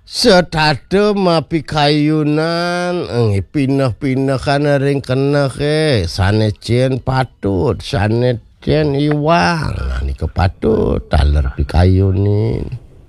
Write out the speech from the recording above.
Setade mapi kayunan pinah-pinah kana ring kena ke sanejen patut sanejen iwang nah niku patut taler pikayunin